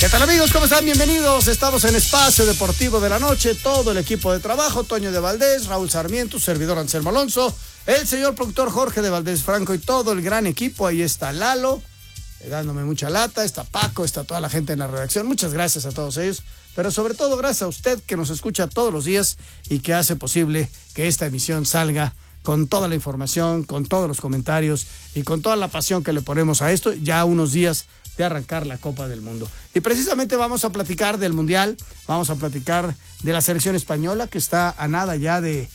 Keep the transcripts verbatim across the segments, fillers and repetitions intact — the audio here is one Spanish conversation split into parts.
¿Qué tal, amigos? ¿Cómo están? Bienvenidos. Estamos en Espacio Deportivo de la Noche. Todo el equipo de trabajo, Toño de Valdés, Raúl Sarmiento, servidor Anselmo Alonso, el señor productor Jorge de Valdés Franco y todo el gran equipo. Ahí está Lalo, eh, dándome mucha lata. Está Paco, está toda la gente en la redacción. Muchas gracias a todos ellos. Pero sobre todo gracias a usted que nos escucha todos los días y que hace posible que esta emisión salga con toda la información, con todos los comentarios y con toda la pasión que le ponemos a esto. Ya unos días de arrancar la Copa del Mundo. Y precisamente vamos a platicar del Mundial, vamos a platicar de la selección española que está a nada ya de,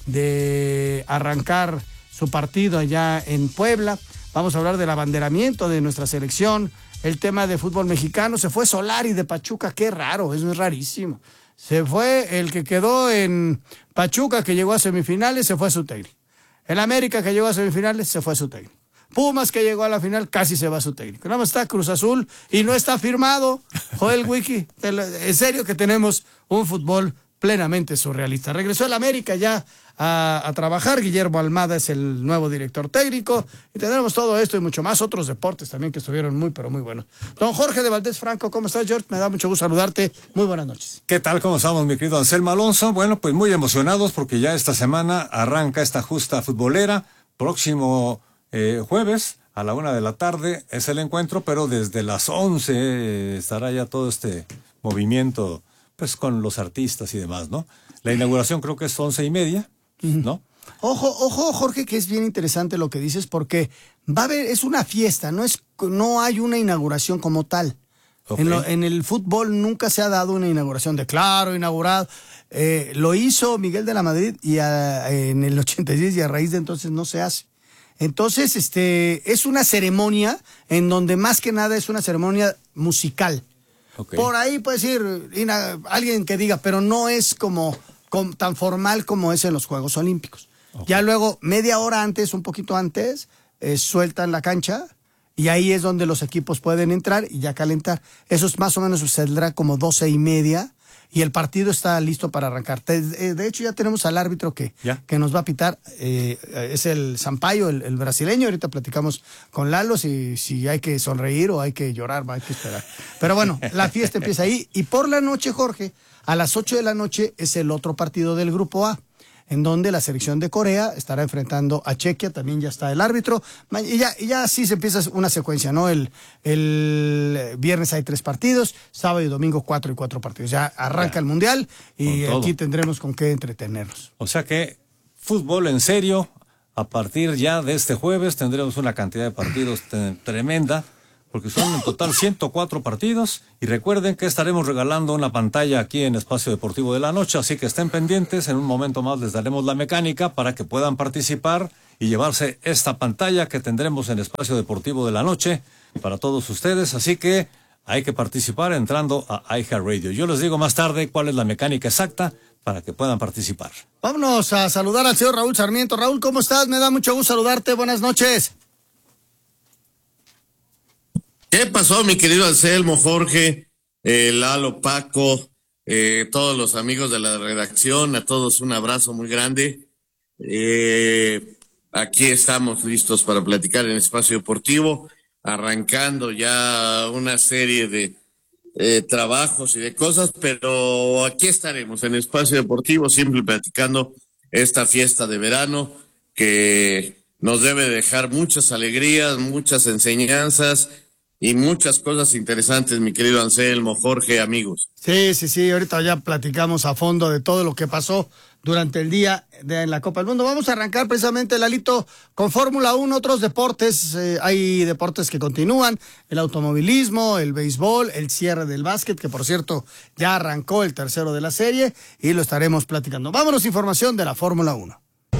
de arrancar su partido allá en Puebla. Vamos a hablar del abanderamiento de nuestra selección, el tema de fútbol mexicano. Se fue Solari de Pachuca, qué raro, eso es rarísimo. Se fue el que quedó en Pachuca, que llegó a semifinales, se fue a su técnico. El América, que llegó a semifinales, se fue a su técnico. Pumas, que llegó a la final, casi se va a su técnico. Nada más está Cruz Azul y no está firmado. Joel Wiki, en serio que tenemos un fútbol plenamente surrealista. Regresó el América ya a, a trabajar. Guillermo Almada es el nuevo director técnico y tendremos todo esto y mucho más. Otros deportes también que estuvieron muy, pero muy buenos. Don Jorge de Valdés Franco, ¿cómo estás, George? Me da mucho gusto saludarte. Muy buenas noches. ¿Qué tal? ¿Cómo estamos, mi querido Anselmo Alonso? Bueno, pues muy emocionados porque ya esta semana arranca esta justa futbolera. Próximo eh, jueves a la una de la tarde es el encuentro, pero desde las once eh, estará ya todo este movimiento, pues con los artistas y demás, ¿no? La inauguración creo que es once y media, ¿no? Ojo, ojo, Jorge, que es bien interesante lo que dices, porque va a haber, es una fiesta, no es, no hay una inauguración como tal. Okay. En, lo, en el fútbol nunca se ha dado una inauguración de claro, inaugurado. Eh, lo hizo Miguel de la Madrid y a, en el ochenta y seis y a raíz de entonces no se hace. Entonces, este, es una ceremonia en donde más que nada es una ceremonia musical. Okay. Por ahí puede decir alguien que diga, pero no es como, como tan formal como es en los Juegos Olímpicos. Okay. Ya luego, media hora antes, un poquito antes, eh, sueltan la cancha y ahí es donde los equipos pueden entrar y ya calentar. Eso es más o menos, saldrá como doce y media y el partido está listo para arrancar. De hecho, ya tenemos al árbitro que, que nos va a pitar. Eh, es el Sampaio, el, el brasileño. Ahorita platicamos con Lalo si, si hay que sonreír o hay que llorar, hay que esperar. Pero bueno, la fiesta empieza ahí. Y por la noche, Jorge, a las ocho de la noche es el otro partido del Grupo A, en donde la selección de Corea estará enfrentando a Chequia, también ya está el árbitro, y ya, y ya así se empieza una secuencia, ¿no? El, el viernes hay tres partidos, sábado y domingo cuatro y cuatro partidos, ya arranca ya el Mundial y aquí tendremos con qué entretenernos. O sea que fútbol en serio, a partir ya de este jueves tendremos una cantidad de partidos tremenda, porque son en total ciento cuatro partidos, y recuerden que estaremos regalando una pantalla aquí en Espacio Deportivo de la Noche, así que estén pendientes, en un momento más les daremos la mecánica para que puedan participar y llevarse esta pantalla que tendremos en Espacio Deportivo de la Noche para todos ustedes, así que hay que participar entrando a iHeartRadio. Yo les digo más tarde cuál es la mecánica exacta para que puedan participar. Vámonos a saludar al señor Raúl Sarmiento. Raúl, ¿cómo estás? Me da mucho gusto saludarte, buenas noches. ¿Qué pasó, mi querido Anselmo, Jorge, eh, Lalo, Paco, eh, todos los amigos de la redacción, a todos un abrazo muy grande? Eh, aquí estamos listos para platicar en Espacio Deportivo, arrancando ya una serie de eh, trabajos y de cosas, pero aquí estaremos en Espacio Deportivo, siempre platicando esta fiesta de verano que nos debe dejar muchas alegrías, muchas enseñanzas y muchas cosas interesantes, mi querido Anselmo, Jorge, amigos. Sí, sí, sí, ahorita ya platicamos a fondo de todo lo que pasó durante el día de en la Copa del Mundo. Vamos a arrancar precisamente, Lalito, con Fórmula uno, otros deportes. Eh, hay deportes que continúan, el automovilismo, el béisbol, el cierre del básquet, que por cierto ya arrancó el tercero de la serie y lo estaremos platicando. Vámonos, información de la Fórmula uno.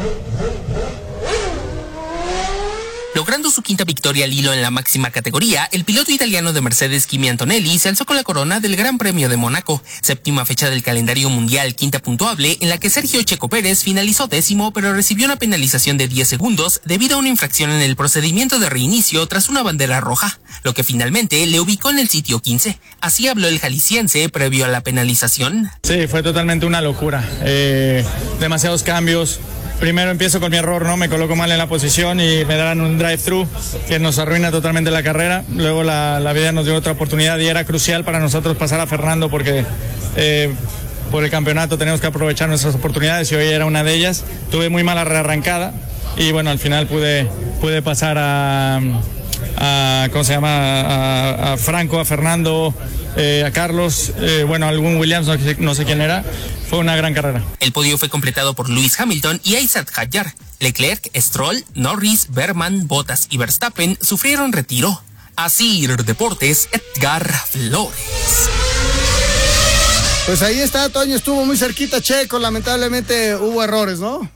Logrando su quinta victoria al hilo en la máxima categoría, el piloto italiano de Mercedes Kimi Antonelli se alzó con la corona del Gran Premio de Mónaco, séptima fecha del calendario mundial, quinta puntuable, en la que Sergio Checo Pérez finalizó décimo, pero recibió una penalización de diez segundos debido a una infracción en el procedimiento de reinicio tras una bandera roja, lo que finalmente le ubicó en el sitio quince. Así habló el jalisciense previo a la penalización. Sí, fue totalmente una locura. Eh, demasiados cambios. primero empiezo con mi error, ¿no? Me coloco mal en la posición y me dan un drive-thru que nos arruina totalmente la carrera. Luego la, la vida nos dio otra oportunidad y era crucial para nosotros pasar a Fernando porque eh, por el campeonato tenemos que aprovechar nuestras oportunidades y hoy era una de ellas. Tuve muy mala rearrancada y bueno, al final pude, pude pasar a, a, ¿cómo se llama? A, a Franco, a Fernando, eh, a Carlos, eh, bueno, algún Williams, no sé, no sé quién era. Fue una gran carrera. El podio fue completado por Lewis Hamilton y Isaac Hadjar. Leclerc, Stroll, Norris, Berman, Bottas y Verstappen sufrieron retiro. Así Deportes, Edgar Flores. Pues ahí está, Toño, estuvo muy cerquita Checo, lamentablemente hubo errores, ¿no?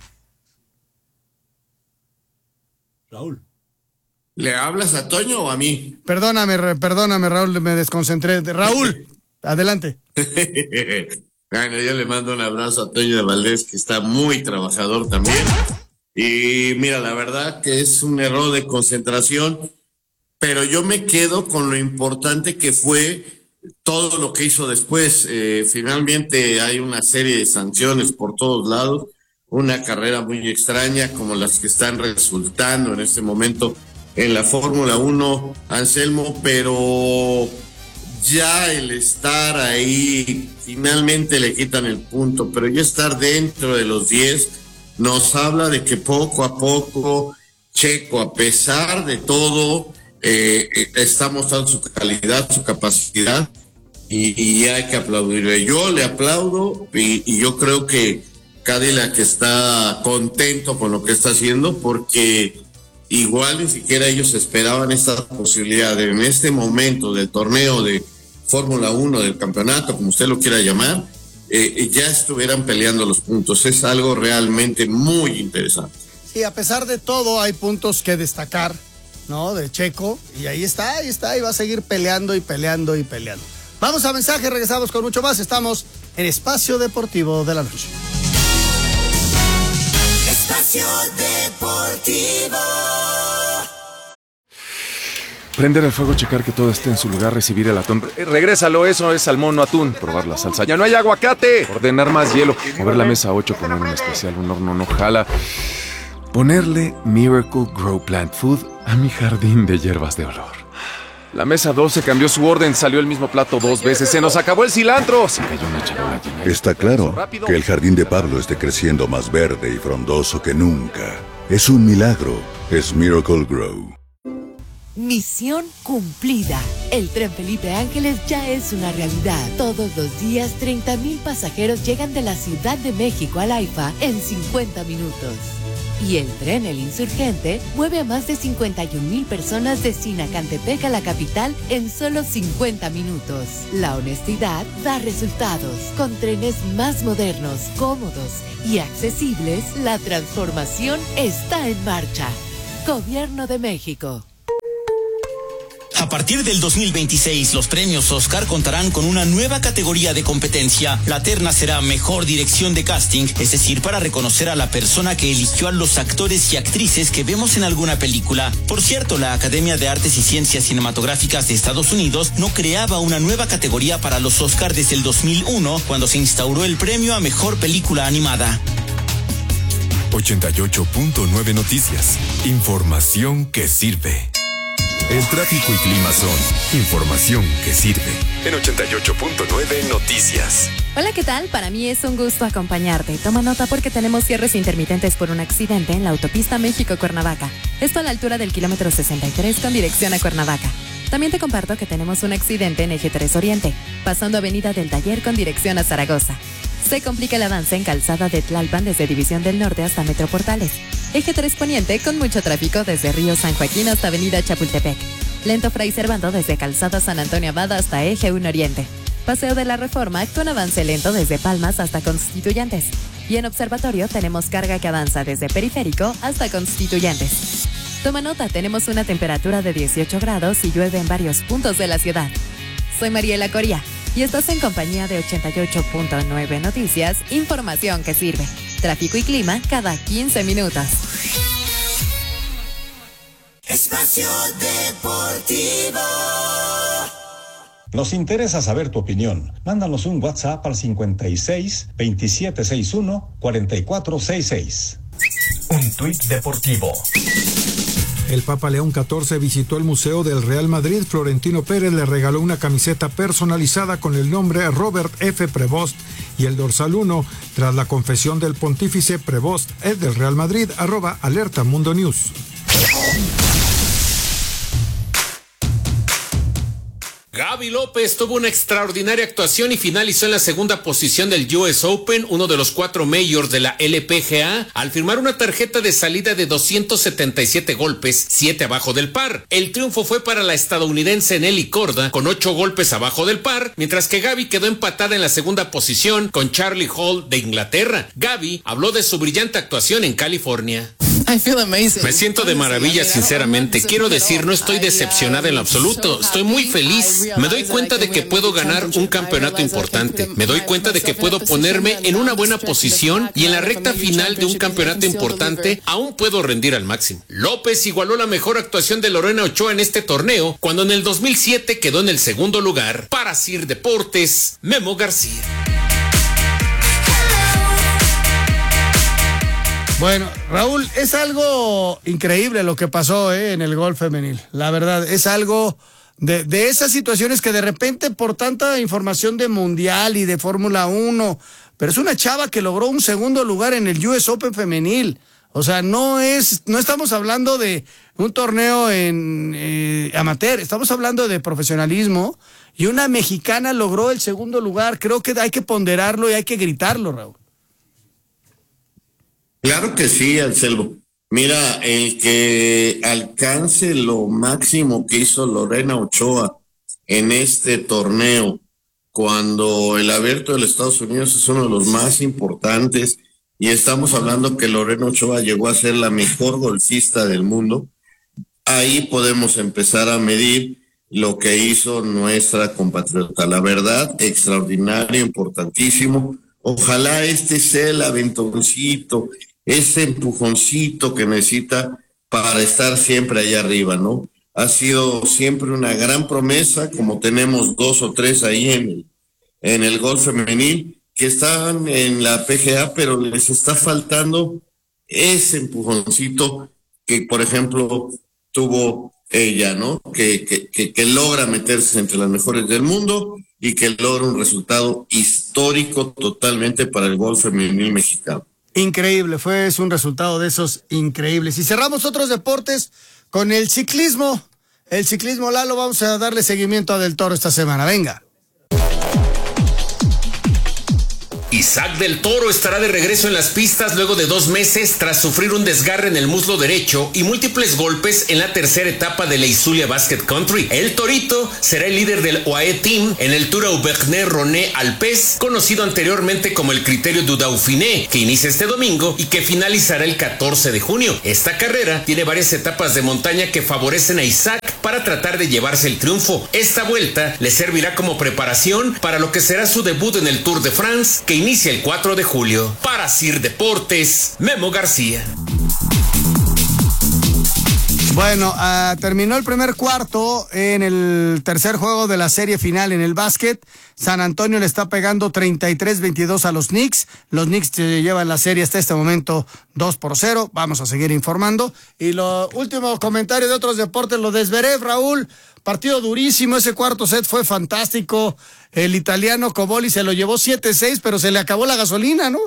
Raúl. ¿Le hablas a Toño o a mí? Perdóname, perdóname, Raúl, me desconcentré. Raúl, adelante. Bueno, yo le mando un abrazo a Toño de Valdés, que está muy trabajador también. Y mira, la verdad que es un error de concentración, pero yo me quedo con lo importante que fue todo lo que hizo después. Eh, finalmente hay una serie de sanciones por todos lados, una carrera muy extraña como las que están resultando en este momento en la Fórmula uno, Anselmo, pero ya el estar ahí, finalmente le quitan el punto, pero ya estar dentro de los diez nos habla de que poco a poco Checo, a pesar de todo, eh, está mostrando su calidad, su capacidad, y, y hay que aplaudirle. Yo le aplaudo y, y yo creo que Cadillac está contento con lo que está haciendo, porque igual ni siquiera ellos esperaban esta posibilidad de, en este momento del torneo de Fórmula uno, del campeonato, como usted lo quiera llamar, eh, ya estuvieran peleando los puntos. Es algo realmente muy interesante. Sí, a pesar de todo hay puntos que destacar, ¿no? De Checo, y ahí está, ahí está, y va a seguir peleando y peleando y peleando. Vamos a mensaje, regresamos con mucho más. Estamos en Espacio Deportivo de la Noche. Espacio Deportivo. Prender el fuego, checar que todo esté en su lugar, recibir el atún. Eh, regrésalo, eso es salmón, no atún. Probar la salsa. ¡Ya no hay aguacate! Ordenar más hielo. Mover la mesa a ocho, poner un especial, un horno no jala. Ponerle Miracle Grow Plant Food a mi jardín de hierbas de olor. La mesa doce cambió su orden, salió el mismo plato dos veces. ¡Se nos acabó el cilantro! Se cayó una charola llena. Está claro que el jardín de Pablo esté creciendo más verde y frondoso que nunca. Es un milagro. Es Miracle Grow. Misión cumplida. El tren Felipe Ángeles ya es una realidad. Todos los días, treinta mil pasajeros llegan de la Ciudad de México al AIFA en cincuenta minutos. Y el tren El Insurgente mueve a más de cincuenta y un mil personas de Sinacantepec a la capital en solo cincuenta minutos. La honestidad da resultados. Con trenes más modernos, cómodos y accesibles, la transformación está en marcha. Gobierno de México. A partir del dos mil veintiséis, los premios Oscar contarán con una nueva categoría de competencia. La terna será Mejor Dirección de Casting, es decir, para reconocer a la persona que eligió a los actores y actrices que vemos en alguna película. Por cierto, la Academia de Artes y Ciencias Cinematográficas de Estados Unidos no creaba una nueva categoría para los Oscar desde el dos mil uno, cuando se instauró el premio a Mejor Película Animada. ochenta y ocho punto nueve Noticias. Información que sirve. El tráfico y clima son información que sirve. En ochenta y ocho punto nueve Noticias. Hola, ¿qué tal? Para mí es un gusto acompañarte. Toma nota porque tenemos cierres intermitentes por un accidente en la autopista México-Cuernavaca. Esto a la altura del kilómetro sesenta y tres con dirección a Cuernavaca. También te comparto que tenemos un accidente en Eje tres Oriente, pasando Avenida del Taller con dirección a Zaragoza. Se complica el avance en Calzada de Tlalpan desde División del Norte hasta Metro Portales. Eje tres Poniente con mucho tráfico desde Río San Joaquín hasta Avenida Chapultepec. Lento Fray Servando desde Calzada San Antonio Abad hasta Eje uno Oriente. Paseo de la Reforma con avance lento desde Palmas hasta Constituyentes. Y en Observatorio tenemos carga que avanza desde Periférico hasta Constituyentes. Toma nota, tenemos una temperatura de dieciocho grados y llueve en varios puntos de la ciudad. Soy Mariela Coria y estás en compañía de ochenta y ocho punto nueve Noticias, información que sirve. Tráfico y clima cada quince minutos. Espacio Deportivo. Nos interesa saber tu opinión. Mándanos un WhatsApp al cincuenta y seis, veintisiete sesenta y uno, cuarenta y cuatro sesenta y seis. Un tuit deportivo. El Papa León catorce visitó el Museo del Real Madrid. Florentino Pérez le regaló una camiseta personalizada con el nombre Robert F. Prevost y el dorsal uno. Tras la confesión del pontífice, Prevost es del Real Madrid. Arroba Alerta Mundo News. Gaby López tuvo una extraordinaria actuación y finalizó en la segunda posición del U S Open, uno de los cuatro majors de la L P G A, al firmar una tarjeta de salida de doscientos setenta y siete golpes, siete abajo del par. El triunfo fue para la estadounidense Nelly Korda, con ocho golpes abajo del par, mientras que Gaby quedó empatada en la segunda posición con Charlie Hall de Inglaterra. Gaby habló de su brillante actuación en California. Me siento de maravilla, sinceramente. Quiero decir, no estoy decepcionada en lo absoluto. Estoy muy feliz. Me doy cuenta de que puedo ganar un campeonato importante. Me doy cuenta de que puedo ponerme en una buena posición y en la recta final de un campeonato importante aún puedo rendir al máximo. López igualó la mejor actuación de Lorena Ochoa en este torneo, cuando en el dos mil siete quedó en el segundo lugar. Para Sir Deportes, Memo García. Bueno, Raúl, es algo increíble lo que pasó eh, en el golf femenil. La verdad, es algo de, de esas situaciones que de repente por tanta información de Mundial y de Fórmula uno, pero es una chava que logró un segundo lugar en el U S Open femenil. O sea, no es, no estamos hablando de un torneo en eh, amateur, estamos hablando de profesionalismo y una mexicana logró el segundo lugar. Creo que hay que ponderarlo y hay que gritarlo, Raúl. Claro que sí, Anselmo. Mira, el que alcance lo máximo que hizo Lorena Ochoa en este torneo, cuando el Abierto de los Estados Unidos es uno de los más importantes, y estamos hablando que Lorena Ochoa llegó a ser la mejor golfista del mundo, ahí podemos empezar a medir lo que hizo nuestra compatriota. La verdad, extraordinario, importantísimo. Ojalá este sea el aventoncito, ese empujoncito que necesita para estar siempre allá arriba, ¿no? Ha sido siempre una gran promesa, como tenemos dos o tres ahí en el, en el golf femenil, que están en la P G A, pero les está faltando ese empujoncito que, por ejemplo, tuvo ella, ¿no? Que, que, que, que logra meterse entre las mejores del mundo y que logra un resultado histórico totalmente para el golf femenil mexicano. Increíble, fue es un resultado de esos increíbles. Y cerramos otros deportes con el ciclismo. El ciclismo, Lalo, vamos a darle seguimiento a Del Toro esta semana. Venga. Isaac Del Toro estará de regreso en las pistas luego de dos meses tras sufrir un desgarre en el muslo derecho y múltiples golpes en la tercera etapa de la Isulia Basket Country. El Torito será el líder del U A E Team en el Tour Aubernais-Rhône Alpes, conocido anteriormente como el Criterio du Dauphiné, que inicia este domingo y que finalizará el catorce de junio. Esta carrera tiene varias etapas de montaña que favorecen a Isaac para tratar de llevarse el triunfo. Esta vuelta le servirá como preparación para lo que será su debut en el Tour de France, que inicia el cuatro de julio. Para Sir Deportes, Memo García. Bueno, uh, terminó el primer cuarto en el tercer juego de la serie final en el básquet. San Antonio le está pegando treinta y tres veintidós a los Knicks. Los Knicks se llevan la serie hasta este momento dos por cero. Vamos a seguir informando. Y lo último comentario de otros deportes, lo de Zverev, Raúl. Partido durísimo, ese cuarto set fue fantástico. El italiano Coboli se lo llevó siete seis, pero se le acabó la gasolina, ¿no?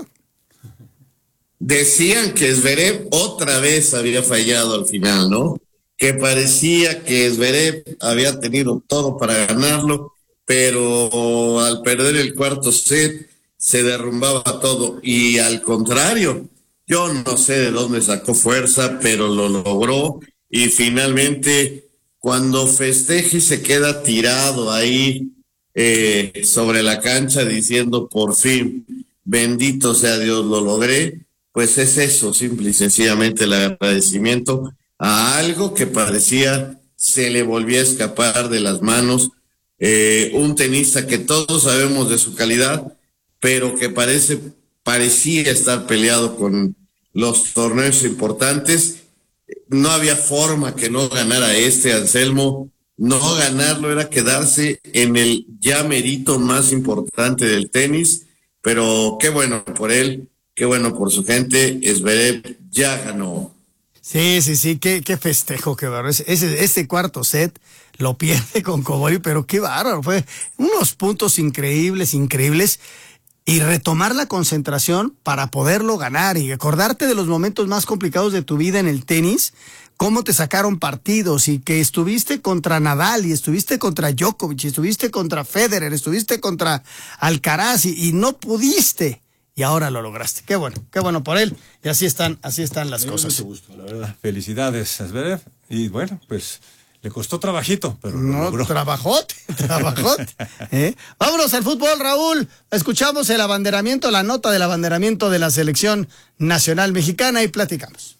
Decían que Zverev otra vez había fallado al final, ¿no? Que parecía que Zverev había tenido todo para ganarlo, pero al perder el cuarto set se derrumbaba todo. Y al contrario, yo no sé de dónde sacó fuerza, pero lo logró. Y finalmente, cuando festeja y se queda tirado ahí eh, sobre la cancha diciendo por fin, bendito sea Dios, lo logré, pues es eso, simple y sencillamente el agradecimiento a algo que parecía se le volvía a escapar de las manos. Eh, un tenista que todos sabemos de su calidad, pero que parece, parecía estar peleado con los torneos importantes. No había forma que no ganara este, Anselmo. No ganarlo era quedarse en el ya merito más importante del tenis, pero qué bueno por él. qué bueno por su gente. Zverev ya ganó. Sí, sí, sí, qué, qué festejo, qué bárbaro. Ese, ese, ese cuarto set lo pierde con Kobori, pero qué bárbaro. Fue unos puntos increíbles, increíbles. Y retomar la concentración para poderlo ganar y acordarte de los momentos más complicados de tu vida en el tenis, cómo te sacaron partidos y que estuviste contra Nadal y estuviste contra Djokovic y estuviste contra Federer, estuviste contra Alcaraz y, y no pudiste. Y ahora lo lograste. Qué bueno, qué bueno por él. Y así están, así están las Me dio cosas. mucho gusto, la verdad. Felicidades, Zverev. Y bueno, pues le costó trabajito, pero lo No, logró. trabajote, trabajote. ¿Eh? Vámonos al fútbol, Raúl. Escuchamos el abanderamiento, la nota del abanderamiento de la selección nacional mexicana y platicamos.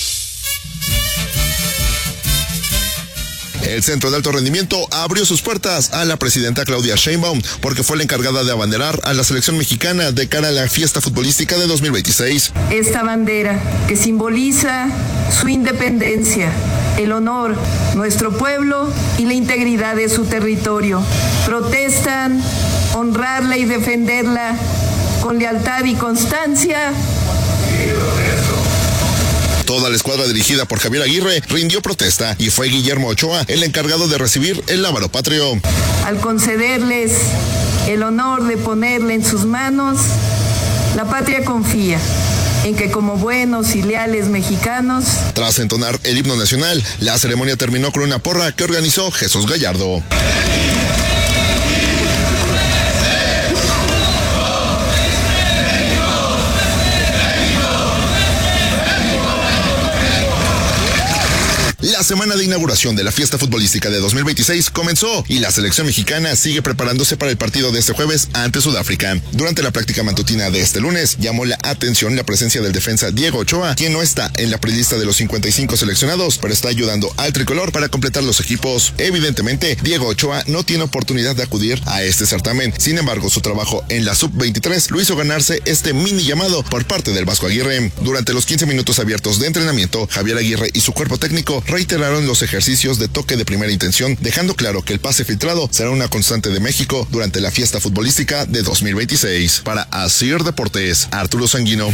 El Centro de Alto Rendimiento abrió sus puertas a la presidenta Claudia Sheinbaum porque fue la encargada de abanderar a la selección mexicana de cara a la fiesta futbolística de dos mil veintiséis. Esta bandera que simboliza su independencia, el honor, nuestro pueblo y la integridad de su territorio. Protestan honrarla y defenderla con lealtad y constancia. Toda la escuadra dirigida por Javier Aguirre rindió protesta y fue Guillermo Ochoa el encargado de recibir el lábaro patrio. Al concederles el honor de ponerle en sus manos, la patria confía en que como buenos y leales mexicanos. Tras entonar el himno nacional, la ceremonia terminó con una porra que organizó Jesús Gallardo. La semana de inauguración de la fiesta futbolística de dos mil veintiséis comenzó y la selección mexicana sigue preparándose para el partido de este jueves ante Sudáfrica. Durante la práctica matutina de este lunes, llamó la atención la presencia del defensa Diego Ochoa, quien no está en la prelista de los cincuenta y cinco seleccionados, pero está ayudando al tricolor para completar los equipos. Evidentemente, Diego Ochoa no tiene oportunidad de acudir a este certamen. Sin embargo, su trabajo en la sub veintitrés lo hizo ganarse este mini llamado por parte del Vasco Aguirre. Durante los quince minutos abiertos de entrenamiento, Javier Aguirre y su cuerpo técnico reiteraron los ejercicios de toque de primera intención, dejando claro que el pase filtrado será una constante de México durante la fiesta futbolística de dos mil veintiséis. Para Asir Deportes, Arturo Sanguino.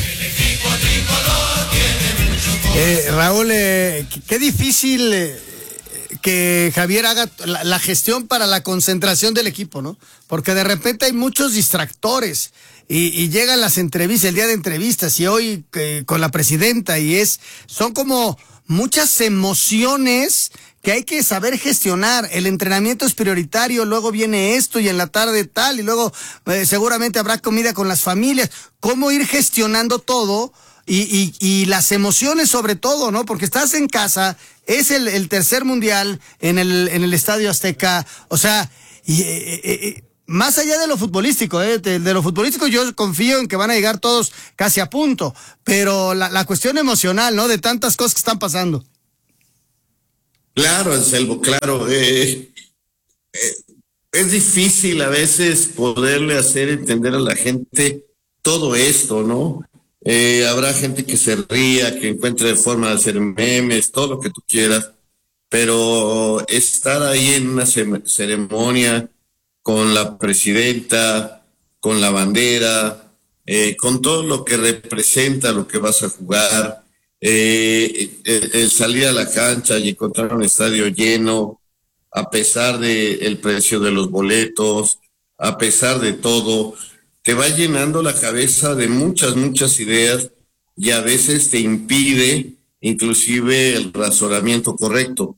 Eh, Raúl, eh, qué difícil eh, que Javier haga la, la gestión para la concentración del equipo, ¿no? Porque de repente hay muchos distractores y, y llegan las entrevistas, el día de entrevistas y hoy eh, con la presidenta y es, son como muchas emociones que hay que saber gestionar. El entrenamiento es prioritario, luego viene esto y en la tarde tal y luego eh, seguramente habrá comida con las familias. ¿Cómo ir gestionando todo? Y, y, y las emociones sobre todo, ¿no? Porque estás en casa, es el, el tercer mundial en el, en el Estadio Azteca, o sea, y, eh, eh, más allá de lo futbolístico, eh, de, de lo futbolístico yo confío en que van a llegar todos casi a punto, pero la, la cuestión emocional, ¿no? De tantas cosas que están pasando. Claro, Anselmo, claro. Eh, eh, es difícil a veces poderle hacer entender a la gente todo esto, ¿no? Eh, habrá gente que se ría, que encuentre forma de hacer memes, todo lo que tú quieras, pero estar ahí en una ceremonia con la presidenta, con la bandera, eh, con todo lo que representa lo que vas a jugar, eh, el, el salir a la cancha y encontrar un estadio lleno, a pesar del precio de los boletos, a pesar de todo, te va llenando la cabeza de muchas, muchas ideas y a veces te impide inclusive el razonamiento correcto.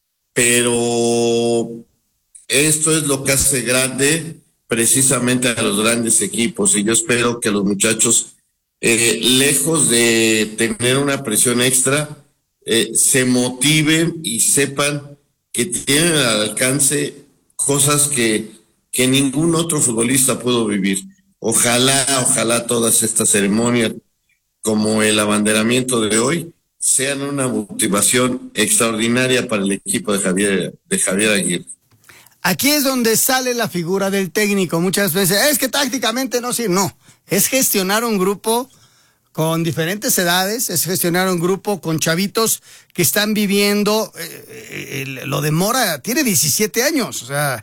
Pero esto es lo que hace grande precisamente a los grandes equipos y yo espero que los muchachos, eh, lejos de tener una presión extra, eh, se motiven y sepan que tienen al alcance cosas que, que ningún otro futbolista pudo vivir. Ojalá, ojalá todas estas ceremonias, como el abanderamiento de hoy, sean una motivación extraordinaria para el equipo de Javier, de Javier Aguirre. Aquí es donde sale la figura del técnico. Muchas veces, es que tácticamente no sirve. No, es gestionar un grupo con diferentes edades, es gestionar un grupo con chavitos que están viviendo, eh, eh, lo de Mora tiene diecisiete años, o sea,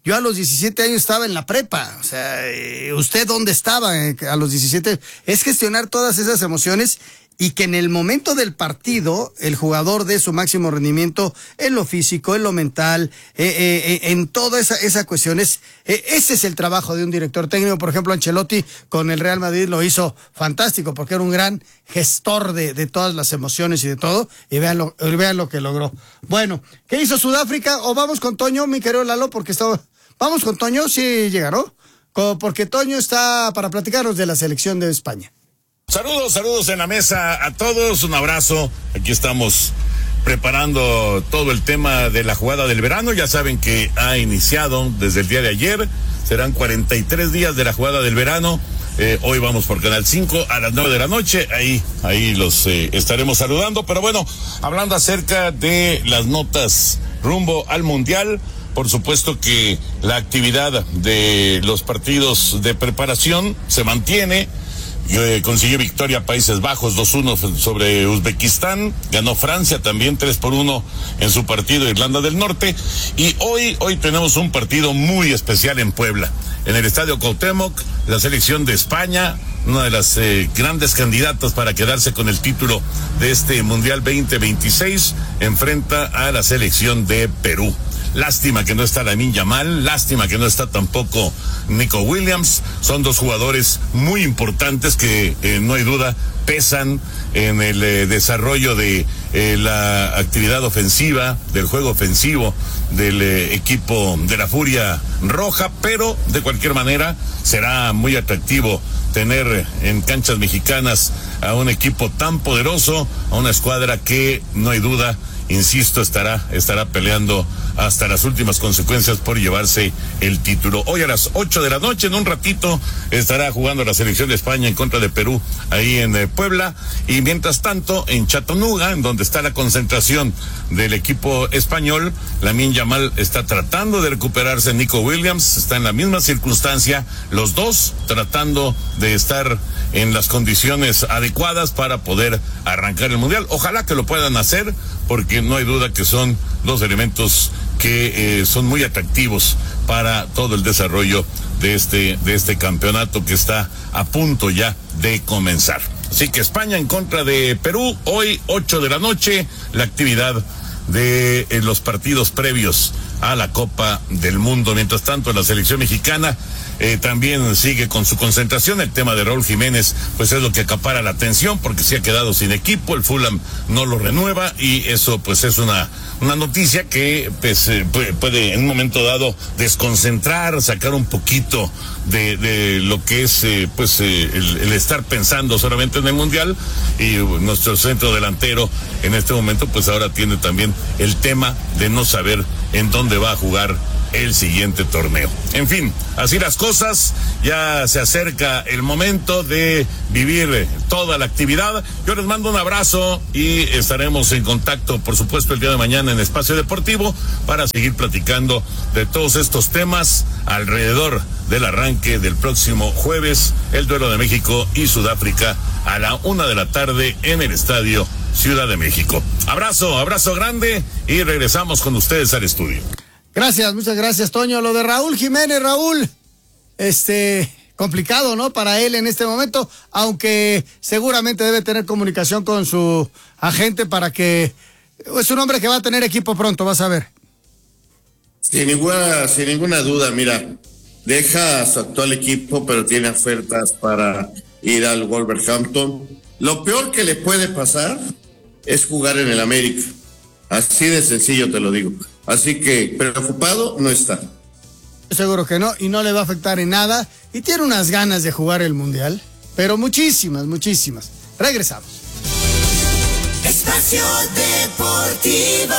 Yo a los diecisiete años estaba en la prepa. O sea, eh, ¿usted dónde estaba eh, a los diecisiete? Es gestionar todas esas emociones y que en el momento del partido el jugador dé su máximo rendimiento en lo físico, en lo mental, eh, eh, eh, en toda esa, esa cuestión. Es, eh, ese es el trabajo de un director técnico. Por ejemplo, Ancelotti con el Real Madrid lo hizo fantástico porque era un gran gestor de, de todas las emociones y de todo. Y vean lo, vean lo que logró. Bueno, ¿qué hizo Sudáfrica? O vamos con Toño, mi querido Lalo, porque estaba... Vamos con Toño, sí llega, ¿no? Porque Toño está para platicarnos de la selección de España. Saludos, saludos en la mesa a todos, un abrazo. Aquí estamos preparando todo el tema de la jugada del verano. Ya saben que ha iniciado desde el día de ayer. Serán cuarenta y tres días de la jugada del verano. Eh, hoy vamos por Canal cinco a las nueve de la noche. Ahí, ahí los eh, estaremos saludando. Pero bueno, hablando acerca de las notas rumbo al Mundial. Por supuesto que la actividad de los partidos de preparación se mantiene. Eh, consiguió victoria Países Bajos dos uno sobre Uzbekistán, ganó Francia también tres por uno en su partido Irlanda del Norte, y hoy hoy tenemos un partido muy especial en Puebla, en el Estadio Cuauhtémoc. La selección de España, una de las eh, grandes candidatas para quedarse con el título de este Mundial veinte veintiséis, enfrenta a la selección de Perú. Lástima que no está Lamine Yamal, lástima que no está tampoco Nico Williams. Son dos jugadores muy importantes que eh, no hay duda pesan en el eh, desarrollo de eh, la actividad ofensiva, del juego ofensivo del eh, equipo de la Furia Roja, pero de cualquier manera será muy atractivo tener en canchas mexicanas a un equipo tan poderoso, a una escuadra que no hay duda, insisto, estará, estará peleando hasta las últimas consecuencias por llevarse el título. Hoy a las ocho de la noche, en un ratito, estará jugando la selección de España en contra de Perú, ahí en eh, Puebla, y mientras tanto, en Chattanooga, en donde está la concentración del equipo español, Lamine Yamal está tratando de recuperarse. Nico Williams está en la misma circunstancia, los dos tratando de estar en las condiciones adecuadas para poder arrancar el Mundial. Ojalá que lo puedan hacer, porque no hay duda que son dos elementos que eh, son muy atractivos para todo el desarrollo de este, de este campeonato que está a punto ya de comenzar. Así que España en contra de Perú, hoy ocho de la noche, la actividad de eh, los partidos previos a la Copa del Mundo. Mientras tanto, la selección mexicana eh, también sigue con su concentración. El tema de Raúl Jiménez, pues es lo que acapara la atención, porque se ha quedado sin equipo, el Fulham no lo renueva, y eso pues es una, una noticia que pues eh, puede, puede en un momento dado desconcentrar, sacar un poquito de, de lo que es eh, pues eh, el, el estar pensando solamente en el Mundial. Y uh, nuestro centro delantero en este momento pues ahora tiene también el tema de no saber en dónde va a jugar el siguiente torneo. En fin, así las cosas, ya se acerca el momento de vivir toda la actividad. Yo les mando un abrazo y estaremos en contacto, por supuesto, el día de mañana en Espacio Deportivo para seguir platicando de todos estos temas alrededor del arranque del próximo jueves, el duelo de México y Sudáfrica a la una de la tarde en el Estadio Ciudad de México. Abrazo, abrazo grande, y regresamos con ustedes al estudio. Gracias, muchas gracias, Toño. Lo de Raúl Jiménez, Raúl, este, complicado, ¿no? Para él en este momento, aunque seguramente debe tener comunicación con su agente para que, es un hombre que va a tener equipo pronto, vas a ver. Sin ninguna, sin ninguna duda, mira, deja a su actual equipo, pero tiene ofertas para ir al Wolverhampton. Lo peor que le puede pasar es jugar en el América. Así de sencillo te lo digo. Así que preocupado no está. Seguro que no, y no le va a afectar en nada. Y tiene unas ganas de jugar el Mundial, pero muchísimas, muchísimas. Regresamos. Espacio Deportivo.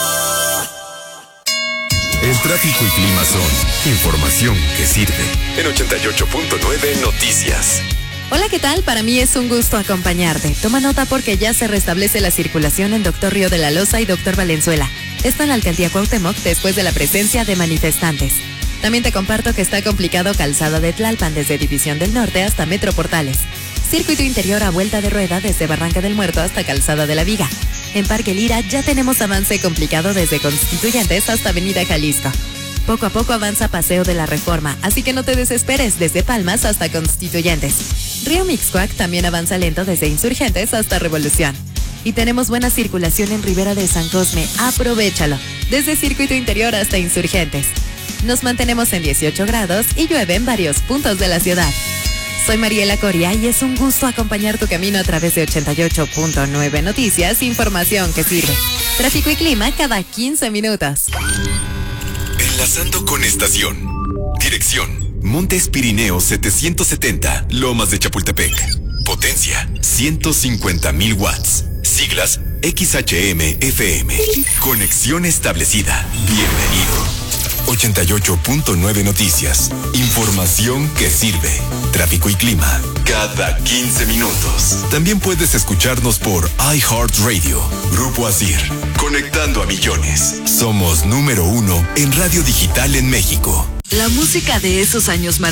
El tráfico y clima son información que sirve. En ochenta y ocho punto nueve Noticias. Hola, ¿qué tal? Para mí es un gusto acompañarte. Toma nota porque ya se restablece la circulación en Doctor Río de la Loza y Doctor Valenzuela. Esto en la alcaldía Cuauhtémoc después de la presencia de manifestantes. También te comparto que está complicado Calzada de Tlalpan desde División del Norte hasta Metro Portales. Circuito interior a vuelta de rueda desde Barranca del Muerto hasta Calzada de la Viga. En Parque Lira ya tenemos avance complicado desde Constituyentes hasta Avenida Jalisco. Poco a poco avanza Paseo de la Reforma, así que no te desesperes desde Palmas hasta Constituyentes. Río Mixcoac también avanza lento desde Insurgentes hasta Revolución. Y tenemos buena circulación en Ribera de San Cosme, aprovéchalo, desde Circuito Interior hasta Insurgentes. Nos mantenemos en dieciocho grados y llueve en varios puntos de la ciudad. Soy Mariela Coria y es un gusto acompañar tu camino a través de ochenta y ocho punto nueve Noticias, información que sirve. Tráfico y clima cada quince minutos. Enlazando con estación. Dirección: Montes Pirineos setecientos setenta, Lomas de Chapultepec. Potencia: ciento cincuenta mil watts. Siglas: X H M F M. Conexión establecida. Bienvenido. ochenta y ocho punto nueve Noticias. Información que sirve. Tráfico y clima cada quince minutos. También puedes escucharnos por iHeartRadio. Grupo Asir. Conectando a millones. Somos número uno en radio digital en México. La música de esos años maravillosos